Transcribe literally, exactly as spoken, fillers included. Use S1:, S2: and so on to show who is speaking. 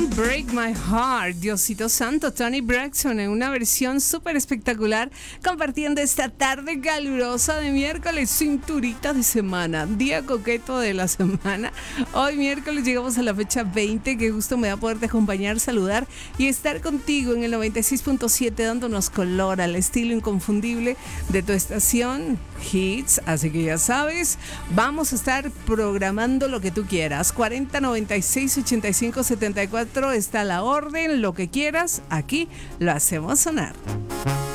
S1: Don't Break My Heart, Diosito Santo, Toni Braxton en una versión súper espectacular, compartiendo esta tarde calurosa de miércoles, cinturita de semana, día coqueto de la semana. Hoy miércoles llegamos a la fecha veinte, qué gusto me da poderte acompañar, saludar y estar contigo en el noventa y seis punto siete, dándonos color al estilo inconfundible de tu estación Hits. Así que ya sabes, vamos a estar programando lo que tú quieras. cuarenta noventa y seis ochenta y cinco setenta y cuatro está la orden, lo que quieras, aquí lo hacemos sonar.